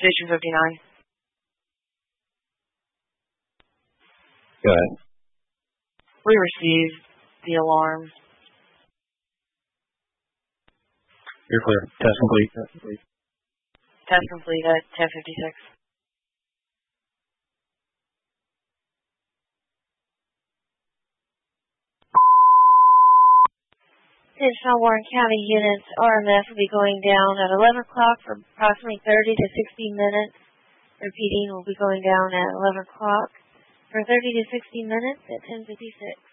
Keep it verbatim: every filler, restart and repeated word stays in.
Station fifty-nine. Go ahead. We received the alarm. You're clear. Test complete. Test complete at ten fifty-six. Additional Warren County units, R M F will be going down at eleven o'clock for approximately thirty to sixty minutes. Repeating, will be going down at eleven o'clock for thirty to sixty minutes at ten fifty-six.